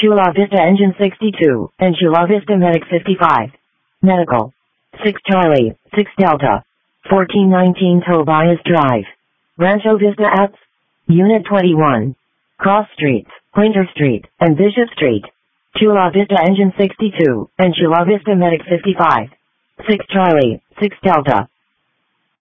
Chula Vista Engine 62, and Chula Vista Medic 55. Medical. 6 Charlie, 6 Delta. 1419 Tobias Drive. Rancho Vista Apps. Unit 21. Cross Streets, Pointer Street, and Bishop Street. Chula Vista Engine 62, and Chula Vista Medic 55. 6 Charlie, 6 Delta.